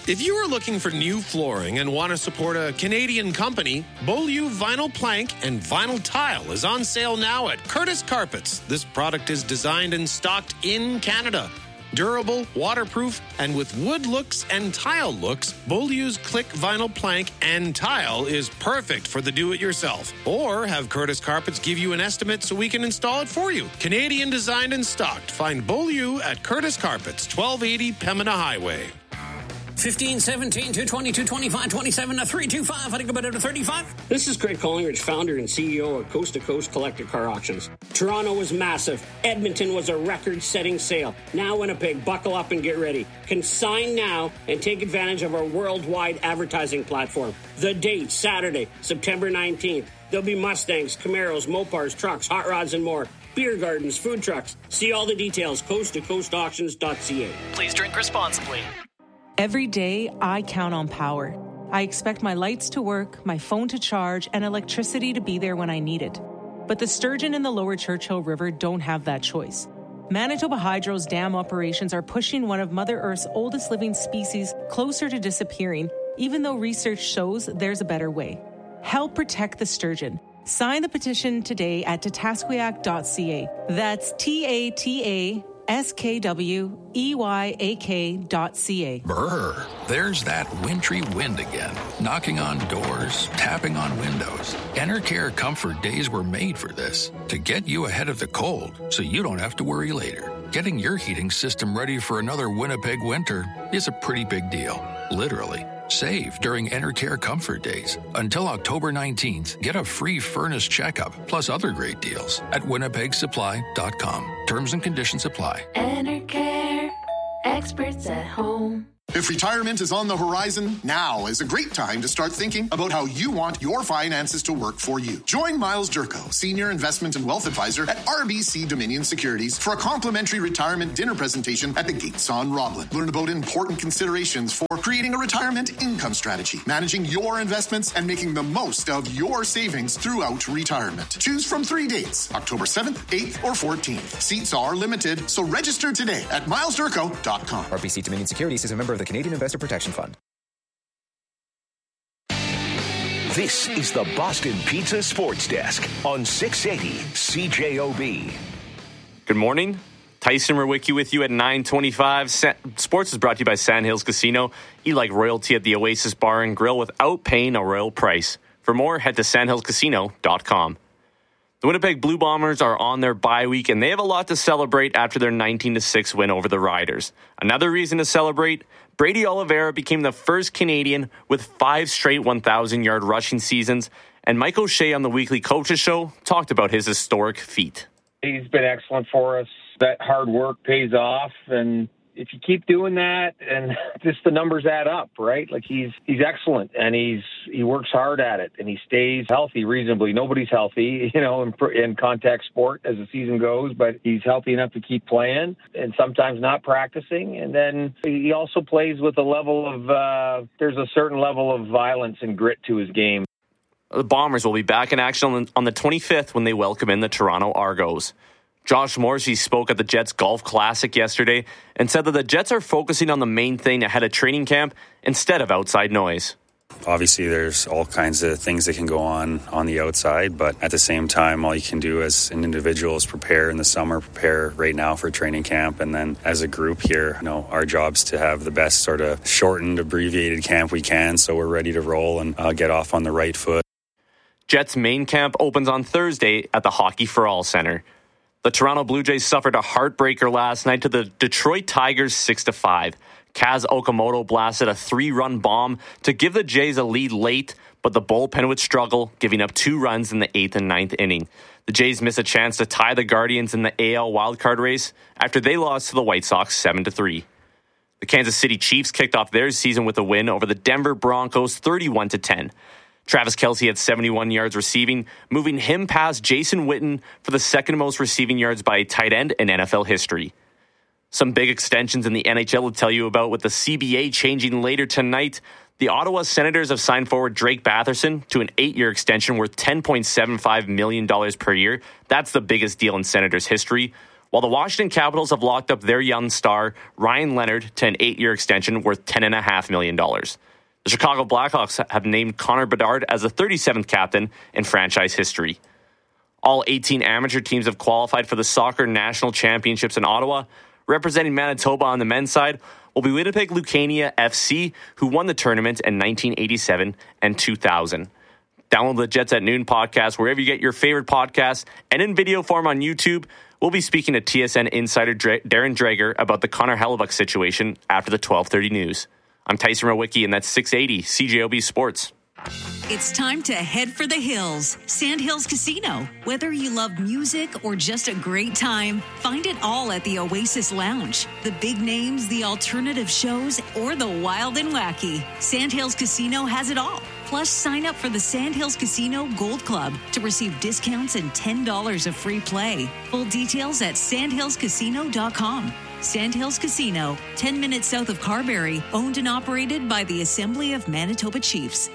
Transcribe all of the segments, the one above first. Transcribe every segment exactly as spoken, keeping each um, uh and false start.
If you are looking for new flooring and want to support a Canadian company, Beaulieu Vinyl Plank and Vinyl Tile is on sale now at Curtis Carpets. This product is designed and stocked in Canada. Durable, waterproof, and with wood looks and tile looks, Beaulieu's Click Vinyl Plank and Tile is perfect for the do-it-yourself. Or have Curtis Carpets give you an estimate so we can install it for you. Canadian designed and stocked. Find Beaulieu at Curtis Carpets, twelve eighty Pembina Highway. fifteen, seventeen, two twenty, two twenty-five, twenty-seven, three two five. I think about it to thirty-five. This is Craig Collingridge, founder and C E O of Coast to Coast Collector Car Auctions. Toronto was massive. Edmonton was a record-setting sale. Now Winnipeg, buckle up and get ready. Consign now and take advantage of our worldwide advertising platform. The date, Saturday, September nineteenth. There'll be Mustangs, Camaros, Mopars, trucks, hot rods, and more. Beer gardens, food trucks. See all the details, coast to coast auctions dot c a. Please drink responsibly. Every day, I count on power. I expect my lights to work, my phone to charge, and electricity to be there when I need it. But the sturgeon in the lower Churchill River don't have that choice. Manitoba Hydro's dam operations are pushing one of Mother Earth's oldest living species closer to disappearing, even though research shows there's a better way. Help protect the sturgeon. Sign the petition today at tatasquiac dot c a. That's T A T A S K W E Y A K dot C A. Brr, there's that wintry wind again, knocking on doors, tapping on windows. Enercare Comfort Days were made for this, to get you ahead of the cold so you don't have to worry later. Getting your heating system ready for another Winnipeg winter is a pretty big deal, literally. Save during Enercare Comfort Days. Until October nineteenth, get a free furnace checkup, plus other great deals at winnipeg supply dot com. Terms and conditions apply. Enercare, experts at home. If retirement is on the horizon, now is a great time to start thinking about how you want your finances to work for you. Join Miles Durko, Senior Investment and Wealth Advisor at R B C Dominion Securities, for a complimentary retirement dinner presentation at the Gates on Roblin. Learn about important considerations for creating a retirement income strategy, managing your investments, and making the most of your savings throughout retirement. Choose from three dates, October seventh, eighth, or fourteenth. Seats are limited, so register today at miles durko dot com. R B C Dominion Securities is a member of the Canadian Investor Protection Fund. This is the Boston Pizza Sports Desk on six eighty C J O B. Good morning. Tyson Rewicki with you at nine twenty-five. Sa- Sports is brought to you by Sandhills Casino. Eat like royalty at the Oasis Bar and Grill without paying a royal price. For more, head to sandhills casino dot com. The Winnipeg Blue Bombers are on their bye week, and they have a lot to celebrate after their nineteen to six win over the Riders. Another reason to celebrate, Brady Oliveira became the first Canadian with five straight one thousand-yard rushing seasons, and Mike O'Shea on the Weekly Coaches Show talked about his historic feat. He's been excellent for us. That hard work pays off, and if you keep doing that, and just the numbers add up, right? Like he's he's excellent, and he's he works hard at it, and he stays healthy reasonably. Nobody's healthy, you know, in, in contact sport as the season goes, but he's healthy enough to keep playing, and sometimes not practicing. And then he also plays with a level of uh, there's a certain level of violence and grit to his game. The Bombers will be back in action on the, on the twenty-fifth when they welcome in the Toronto Argos. Josh Morrissey spoke at the Jets Golf Classic yesterday and said that the Jets are focusing on the main thing ahead of training camp instead of outside noise. Obviously, there's all kinds of things that can go on on the outside, but at the same time, all you can do as an individual is prepare in the summer, prepare right now for training camp, and then as a group here, you know, our job's to have the best sort of shortened, abbreviated camp we can, so we're ready to roll and uh, get off on the right foot. Jets main camp opens on Thursday at the Hockey for All Center. The Toronto Blue Jays suffered a heartbreaker last night to the Detroit Tigers six to five. Kaz Okamoto blasted a three-run bomb to give the Jays a lead late, but the bullpen would struggle, giving up two runs in the eighth and ninth inning. The Jays miss a chance to tie the Guardians in the A L wildcard race after they lost to the White Sox seven to three. The Kansas City Chiefs kicked off their season with a win over the Denver Broncos thirty-one to ten. Travis Kelce had seventy-one yards receiving, moving him past Jason Witten for the second most receiving yards by a tight end in N F L history. Some big extensions in the N H L to tell you about, with the C B A changing later tonight. The Ottawa Senators have signed forward Drake Batherson to an eight-year extension worth ten point seven five million dollars per year. That's the biggest deal in Senators history. while the Washington Capitals have locked up their young star, Ryan Leonard, to an eight-year extension worth ten point five million dollars. The Chicago Blackhawks have named Connor Bedard as the thirty-seventh captain in franchise history. All eighteen amateur teams have qualified for the Soccer National Championships in Ottawa. Representing Manitoba on the men's side will be Winnipeg Lucania F C, who won the tournament in nineteen eighty-seven and two thousand. Download the Jets at Noon podcast wherever you get your favorite podcasts, and in video form on YouTube. We'll be speaking to T S N insider Dra- Darren Dreger about the Connor Hellebuyck situation after the twelve thirty news. I'm Tyson Rowicki, and that's six eighty C J O B Sports. It's time to head for the hills. Sandhills Casino. Whether you love music or just a great time, find it all at the Oasis Lounge. The big names, the alternative shows, or the wild and wacky. Sandhills Casino has it all. Plus, sign up for the Sandhills Casino Gold Club to receive discounts and ten dollars of free play. Full details at sandhills casino dot com. Sandhills Casino, ten minutes south of Carberry, owned and operated by the Assembly of Manitoba Chiefs.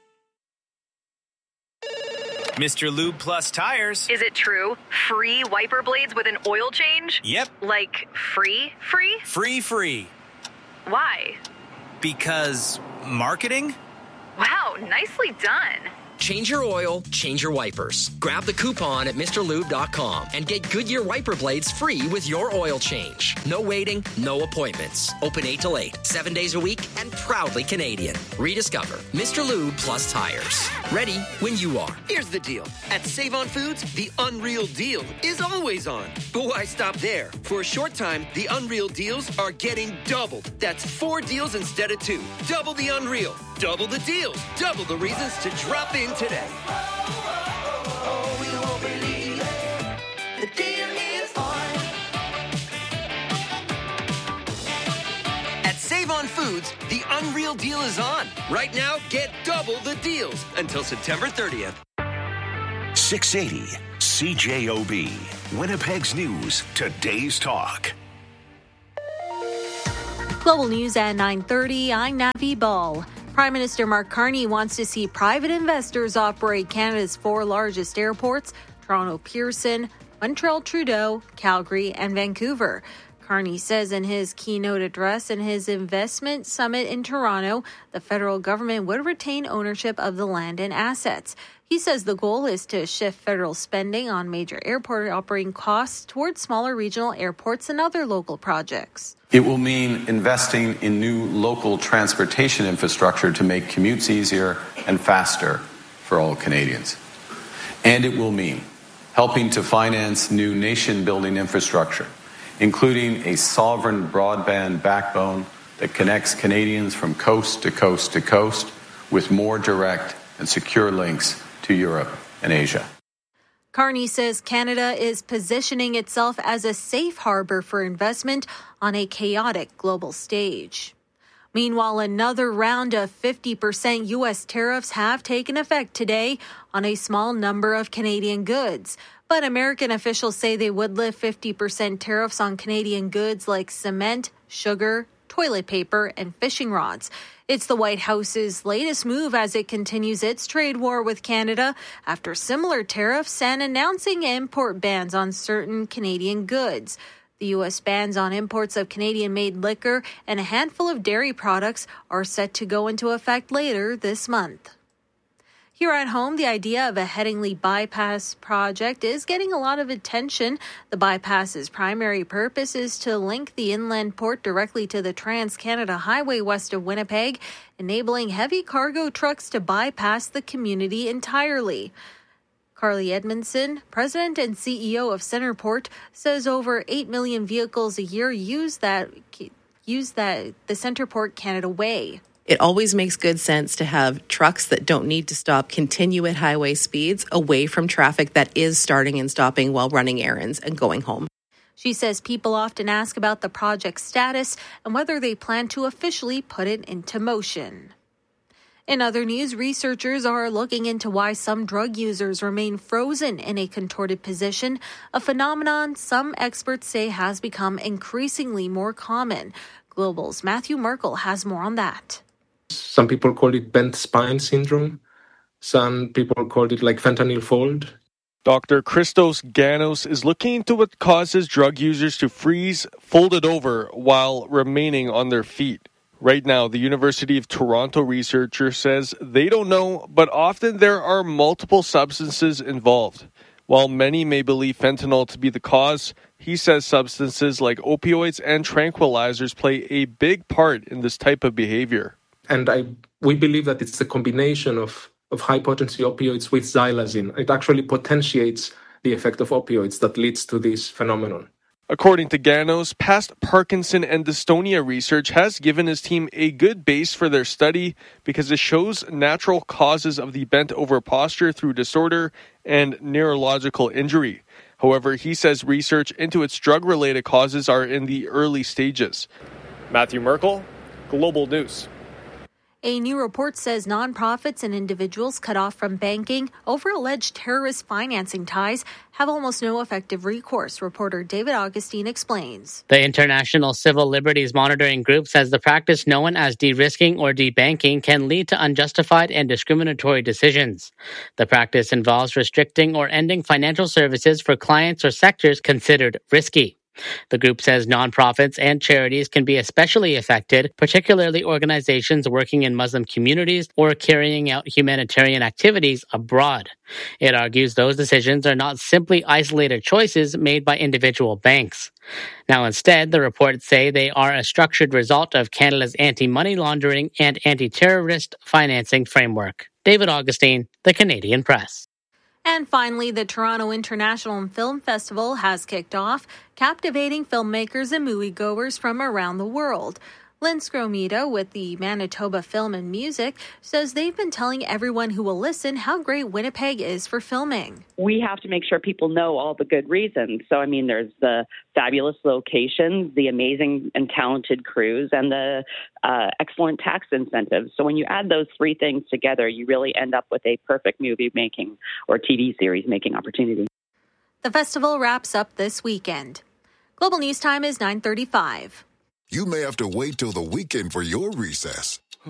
Mister Lube Plus Tires. Is it true? Free wiper blades with an oil change? Yep. Like free, free? Free, free. Why? Because marketing? Wow, nicely done. Change your oil, change your wipers. Grab the coupon at Mr Lube dot com and get Goodyear wiper blades free with your oil change. No waiting, no appointments. Open eight till eight, seven days a week, and proudly Canadian. Rediscover Mister Lube Plus Tires. Ready when you are. Here's the deal. At Save-On Foods, the Unreal Deal is always on. But why stop there? For a short time, the Unreal Deals are getting doubled. That's four deals instead of two. Double the Unreal. Double the deals. Double the reasons to drop in today. At Save-On Foods, the Unreal Deal is on. Right now, get double the deals until September thirtieth. six eighty C J O B. Winnipeg's News. Today's Talk. Global News at nine thirty. I'm Navi Ball. Prime Minister Mark Carney wants to see private investors operate Canada's four largest airports, Toronto Pearson, Montreal Trudeau, Calgary, and Vancouver. Carney says in his keynote address in his investment summit in Toronto, the federal government would retain ownership of the land and assets. He says the goal is to shift federal spending on major airport operating costs towards smaller regional airports and other local projects. It will mean investing in new local transportation infrastructure to make commutes easier and faster for all Canadians. And it will mean helping to finance new nation-building infrastructure, including a sovereign broadband backbone that connects Canadians from coast to coast to coast with more direct and secure links to Europe and Asia. Carney says Canada is positioning itself as a safe harbor for investment on a chaotic global stage. Meanwhile, another round of fifty percent U S tariffs have taken effect today on a small number of Canadian goods. But American officials say they would lift fifty percent tariffs on Canadian goods like cement, sugar, toilet paper, and fishing rods. It's the White House's latest move as it continues its trade war with Canada after similar tariffs and announcing import bans on certain Canadian goods. The U S bans on imports of Canadian-made liquor and a handful of dairy products are set to go into effect later this month. Here at home, the idea of a Headingley bypass project is getting a lot of attention. The bypass's primary purpose is to link the inland port directly to the Trans-Canada Highway west of Winnipeg, enabling heavy cargo trucks to bypass the community entirely. Carly Edmondson, president and C E O of Centerport, says over eight million vehicles a year use that use that the Centerport Canada Way. It always makes good sense to have trucks that don't need to stop continue at highway speeds away from traffic that is starting and stopping while running errands and going home. She says people often ask about the project's status and whether they plan to officially put it into motion. In other news, researchers are looking into why some drug users remain frozen in a contorted position, a phenomenon some experts say has become increasingly more common. Global's Matthew Merkel has more on that. Some people call it bent spine syndrome. Some people call it like fentanyl fold. Doctor Christos Ganos is looking into what causes drug users to freeze folded over while remaining on their feet. Right now, the University of Toronto researcher says they don't know, but often there are multiple substances involved. While many may believe fentanyl to be the cause, he says substances like opioids and tranquilizers play a big part in this type of behavior. And I we believe that it's the combination of, of high-potency opioids with xylazine. It actually potentiates the effect of opioids that leads to this phenomenon. According to Ganos, past Parkinson and dystonia research has given his team a good base for their study because it shows natural causes of the bent-over posture through disorder and neurological injury. However, he says research into its drug-related causes are in the early stages. Matthew Merkel, Global News. A new report says nonprofits and individuals cut off from banking over alleged terrorist financing ties have almost no effective recourse. Reporter David Augustine explains. The International Civil Liberties Monitoring Group says the practice known as de-risking or debanking can lead to unjustified and discriminatory decisions. The practice involves restricting or ending financial services for clients or sectors considered risky. The group says nonprofits and charities can be especially affected, particularly organizations working in Muslim communities or carrying out humanitarian activities abroad. It argues those decisions are not simply isolated choices made by individual banks. Now, instead, the reports say they are a structured result of Canada's anti-money laundering and anti-terrorist financing framework. David Augustine, The Canadian Press. And finally, the Toronto International Film Festival has kicked off, captivating filmmakers and moviegoers from around the world. Lynn Scromita with the Manitoba Film and Music says they've been telling everyone who will listen how great Winnipeg is for filming. We have to make sure people know all the good reasons. So, I mean, there's the fabulous locations, the amazing and talented crews, and the uh, excellent tax incentives. So when you add those three things together, you really end up with a perfect movie making or T V series making opportunity. The festival wraps up this weekend. Global News Time is nine thirty-five. You may have to wait till the weekend for your recess.